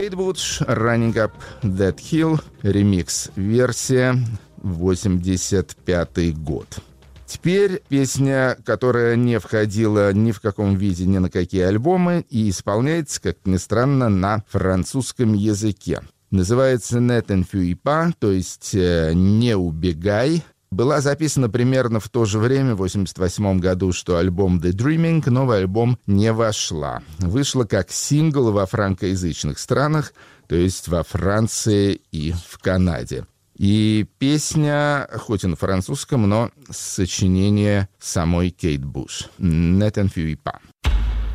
Кейт Буш, Running Up That Hill, ремикс-версия, 85-й год. Теперь песня, которая не входила ни в каком виде ни на какие альбомы и исполняется, как ни странно, на французском языке. Называется «Ne t'enfuis pas», то есть «Не убегай». Была записана примерно в то же время, в 1988 году, что альбом «The Dreaming», но в альбом не вошла. Вышла как сингл во франкоязычных странах, то есть во Франции и в Канаде. И песня, хоть и на французском, но сочинение самой Кейт Буш. «Ne t'enfuis pas».